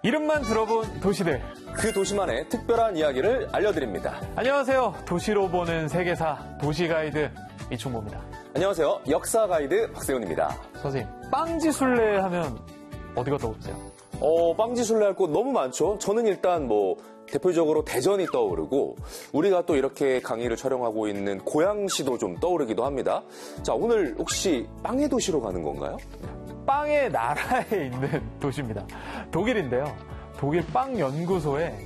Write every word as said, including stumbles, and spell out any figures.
이름만 들어본 도시들. 그 도시만의 특별한 이야기를 알려드립니다. 안녕하세요. 도시로 보는 세계사 도시가이드 이충모입니다. 안녕하세요. 역사 가이드 박세훈입니다. 선생님, 빵지순례 하면 어디가 떠오르세요? 어, 빵지순례 할 곳 너무 많죠. 저는 일단 뭐 대표적으로 대전이 떠오르고 우리가 또 이렇게 강의를 촬영하고 있는 고양시도 좀 떠오르기도 합니다. 자, 오늘 혹시 빵의 도시로 가는 건가요? 빵의 나라에 있는 도시입니다. 독일인데요. 독일 빵 연구소에